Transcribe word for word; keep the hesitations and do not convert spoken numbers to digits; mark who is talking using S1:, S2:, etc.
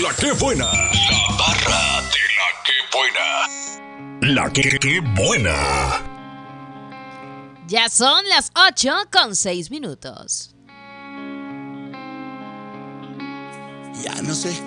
S1: la que buena. La barra de la que buena. La que, que buena.
S2: Ya son las ocho con seis minutos.
S3: Ya no sé